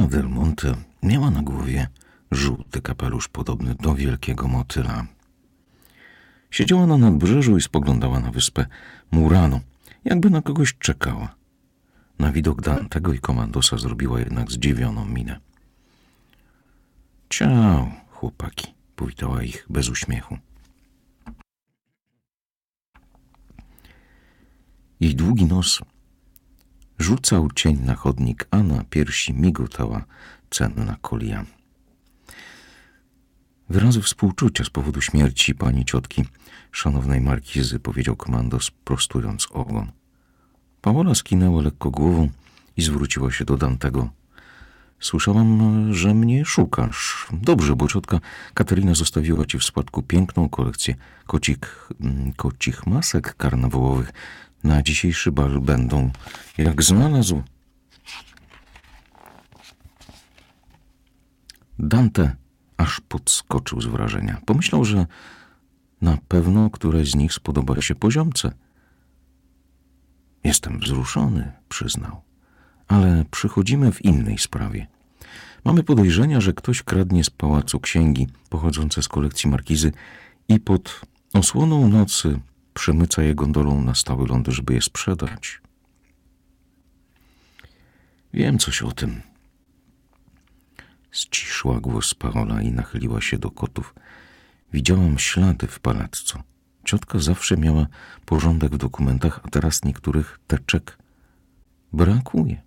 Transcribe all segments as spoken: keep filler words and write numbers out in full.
Paola del Monte miała na głowie żółty kapelusz podobny do wielkiego motyla. Siedziała na nadbrzeżu i spoglądała na wyspę Murano, jakby na kogoś czekała. Na widok Dantego i komandosa zrobiła jednak zdziwioną minę. Ciao, chłopaki, powitała ich bez uśmiechu. Jej długi nos rzucał cień na chodnik, a na piersi migotała cenna kolia. Wyrazy współczucia z powodu śmierci pani ciotki, szanownej markizy, powiedział komandos, prostując ogon. Paola skinęła lekko głową i zwróciła się do Dantego. Słyszałam, że mnie szukasz. Dobrze, bo ciotka Katerina zostawiła ci w spadku piękną kolekcję kocik, kocich masek karnawałowych. Na dzisiejszy bal będą. Jak znalazł... Dante aż podskoczył z wrażenia. Pomyślał, że na pewno któreś z nich spodoba się poziomce. Jestem wzruszony, przyznał, ale przychodzimy w innej sprawie. Mamy podejrzenia, że ktoś kradnie z pałacu księgi pochodzące z kolekcji markizy i pod osłoną nocy przemyca je gondolą na stały ląd, żeby je sprzedać. Wiem coś o tym. Ściszyła głos Paola i nachyliła się do kotów. Widziałam ślady w palazzo. Ciotka zawsze miała porządek w dokumentach, a teraz niektórych teczek brakuje.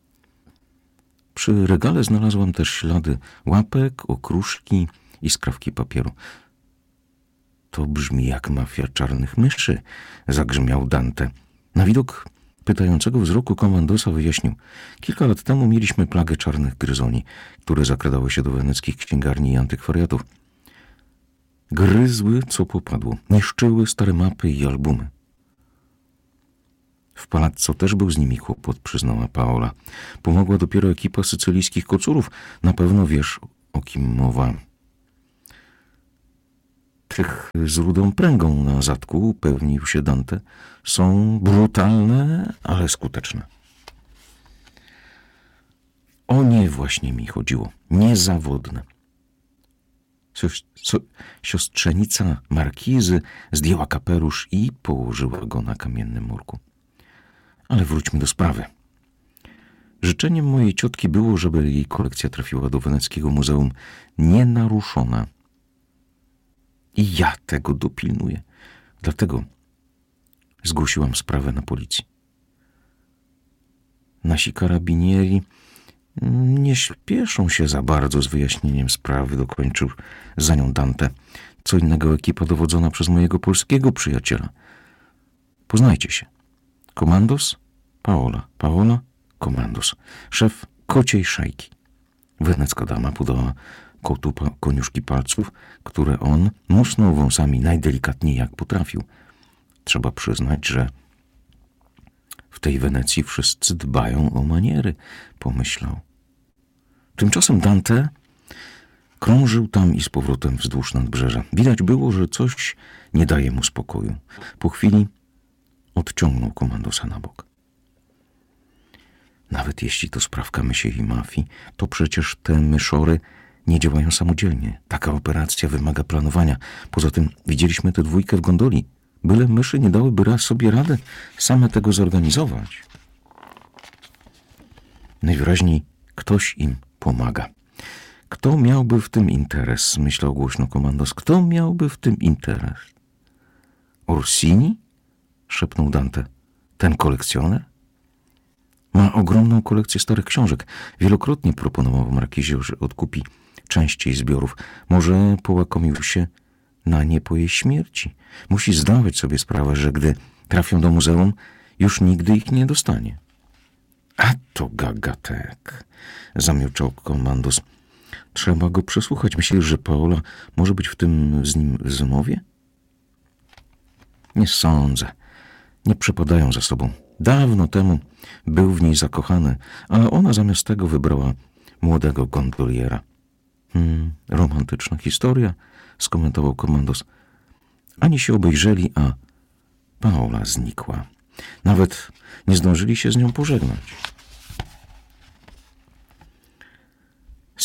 Przy regale znalazłam też ślady łapek, okruszki i skrawki papieru. To brzmi jak mafia czarnych myszy, zagrzmiał Dante. Na widok pytającego wzroku komandosa wyjaśnił. Kilka lat temu mieliśmy plagę czarnych gryzoni, które zakradały się do weneckich księgarni i antykwariatów. Gryzły, co popadło, niszczyły stare mapy i albumy. W palazzo też był z nimi kłopot, przyznała Paola. Pomogła dopiero ekipa sycylijskich kocurów. Na pewno wiesz, o kim mowa. Tych z rudą pręgą na zadku, upewnił się Dante, są brutalne, ale skuteczne. O nie właśnie mi chodziło. Niezawodne. Siostrzenica markizy zdjęła kapelusz i położyła go na kamiennym murku. Ale wróćmy do sprawy. Życzeniem mojej ciotki było, żeby jej kolekcja trafiła do weneckiego muzeum nienaruszona. I ja tego dopilnuję. Dlatego zgłosiłam sprawę na policji. Nasi karabinieri nie śpieszą się za bardzo z wyjaśnieniem sprawy, dokończył za nią Dante. Co innego ekipa dowodzona przez mojego polskiego przyjaciela. Poznajcie się. Komandos, Paola. Paola, komandos. Szef kociej szajki. Wenecka dama podała kotu pa- koniuszki palców, które on musnął wąsami najdelikatniej jak potrafił. Trzeba przyznać, że w tej Wenecji wszyscy dbają o maniery, pomyślał. Tymczasem Dante krążył tam i z powrotem wzdłuż nadbrzeża. Widać było, że coś nie daje mu spokoju. Po chwili odciągnął komandosa na bok. Nawet jeśli to sprawka mysiej i mafii, to przecież te myszory nie działają samodzielnie. Taka operacja wymaga planowania. Poza tym widzieliśmy tę dwójkę w gondoli. Byle myszy nie dałyby raz sobie radę same tego zorganizować. Najwyraźniej ktoś im pomaga. Kto miałby w tym interes? Myślał głośno komandos. Kto miałby w tym interes? Orsini? Szepnął Dante. Ten kolekcjoner? Ma ogromną kolekcję starych książek. Wielokrotnie proponował markizie, że odkupi częściej zbiorów. Może połakomił się na nie po jej śmierci. Musi zdawać sobie sprawę, że gdy trafią do muzeum, już nigdy ich nie dostanie. A to gagatek, zamilczał komandos. Trzeba go przesłuchać. Myślisz, że Paola może być w tym z nim w zmowie? Nie sądzę. Nie przepadają za sobą. Dawno temu był w niej zakochany, ale ona zamiast tego wybrała młodego gondoliera. Hmm, romantyczna historia, skomentował komandos. Ani się obejrzeli, a Paola znikła. Nawet nie zdążyli się z nią pożegnać.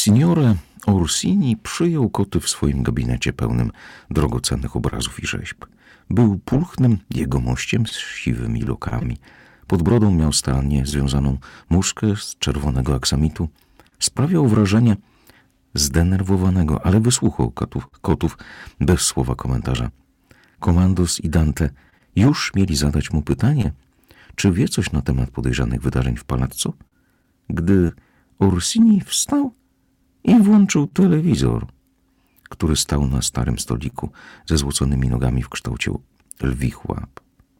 Signore Orsini przyjął koty w swoim gabinecie pełnym drogocennych obrazów i rzeźb. Był pulchnym jegomościem z siwymi lokami. Pod brodą miał starannie związaną muszkę z czerwonego aksamitu. Sprawiał wrażenie zdenerwowanego, ale wysłuchał kotów, kotów bez słowa komentarza. Komandos i Dante już mieli zadać mu pytanie, czy wie coś na temat podejrzanych wydarzeń w palazzo, gdy Orsini wstał i włączył telewizor, który stał na starym stoliku ze złoconymi nogami w kształcie lwich łap.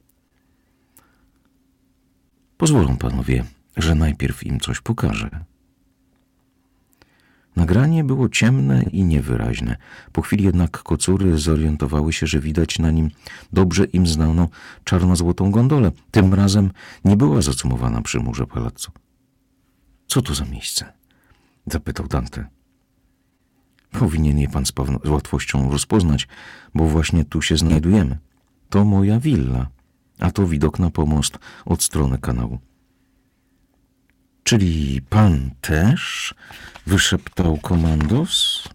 Pozwolą panowie, że najpierw im coś pokażę. Nagranie było ciemne i niewyraźne. Po chwili jednak kocury zorientowały się, że widać na nim dobrze im znaną czarno-złotą gondolę. Tym razem nie była zacumowana przy murze palazzo. Co to za miejsce? Zapytał Dante. Powinien je pan z, z łatwością rozpoznać, bo właśnie tu się znajdujemy. To moja willa, a to widok na pomost od strony kanału. Czyli pan też? Wyszeptał Komandos.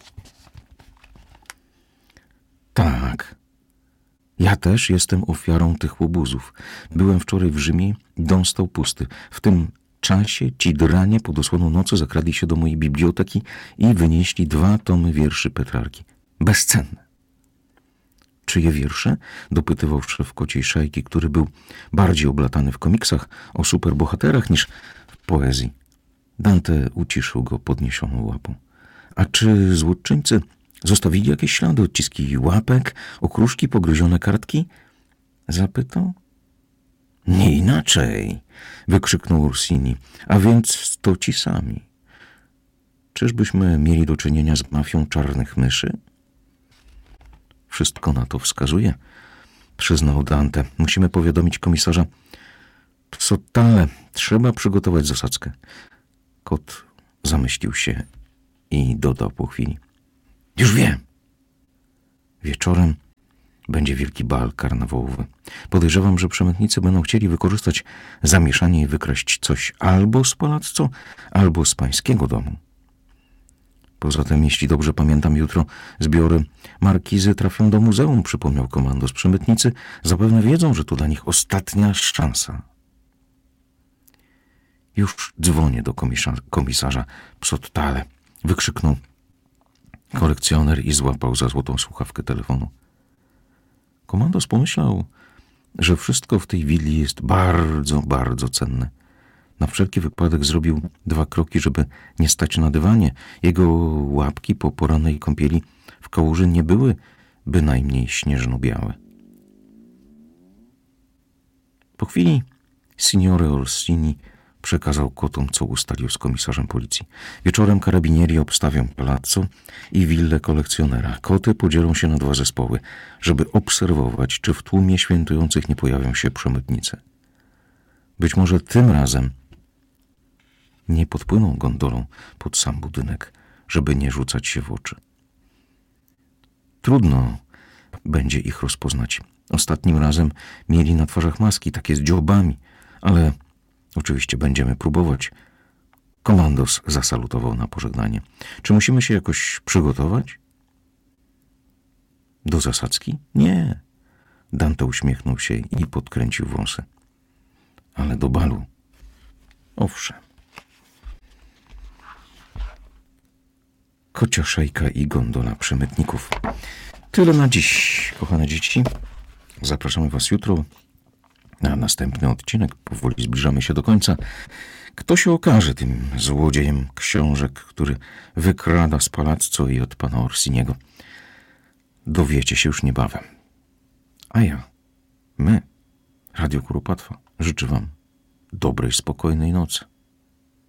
Tak. Ja też jestem ofiarą tych łobuzów. Byłem wczoraj w Rzymie, dom stał pusty. W tym czasie ci dranie pod osłoną nocy zakradli się do mojej biblioteki i wynieśli dwa tomy wierszy Petrarki. Bezcenne. Czyje wiersze? Dopytywał szef kociej szajki, który był bardziej oblatany w komiksach o superbohaterach niż w poezji. Dante uciszył go podniesioną łapą. A czy złoczyńcy zostawili jakieś ślady, odciski łapek, okruszki, pogryzione kartki? Zapytał. Nie inaczej, wykrzyknął Orsini. A więc to ci sami. Czyżbyśmy mieli do czynienia z mafią czarnych myszy? Wszystko na to wskazuje, przyznał Dante. Musimy powiadomić komisarza Psottale. Trzeba przygotować zasadzkę. Kot zamyślił się i dodał po chwili. Już wiem. Wieczorem będzie wielki bal karnawałowy. Podejrzewam, że przemytnicy będą chcieli wykorzystać zamieszanie i wykraść coś albo z palazzo, albo z pańskiego domu. Poza tym, jeśli dobrze pamiętam, jutro zbiory markizy trafią do muzeum, przypomniał komandos. Przemytnicy zapewne wiedzą, że to dla nich ostatnia szansa. Już dzwonię do komisarza, komisarza Psottale, wykrzyknął kolekcjoner i złapał za złotą słuchawkę telefonu. Komandos pomyślał, że wszystko w tej willi jest bardzo, bardzo cenne. Na wszelki wypadek zrobił dwa kroki, żeby nie stać na dywanie. Jego łapki po porannej kąpieli w kałuży nie były bynajmniej śnieżno-białe. Po chwili signore Orsini przekazał kotom, co ustalił z komisarzem policji. Wieczorem karabinieri obstawią palazzo i willę kolekcjonera. Koty podzielą się na dwa zespoły, żeby obserwować, czy w tłumie świętujących nie pojawią się przemytnicy. Być może tym razem nie podpłyną gondolą pod sam budynek, żeby nie rzucać się w oczy. Trudno będzie ich rozpoznać. Ostatnim razem mieli na twarzach maski, takie z dziobami, ale oczywiście będziemy próbować. Komandos zasalutował na pożegnanie. Czy musimy się jakoś przygotować? Do zasadzki? Nie. Dante uśmiechnął się i podkręcił wąsy. Ale do balu? Owszem. Kocia szejka i gondola przemytników. Tyle na dziś, kochane dzieci. Zapraszamy was jutro na następny odcinek. Powoli zbliżamy się do końca. Kto się okaże tym złodziejem książek, który wykrada z palazzo i od pana Orsiniego? Dowiecie się już niebawem. A ja, my, Radio Kuropatwa, życzę wam dobrej, spokojnej nocy.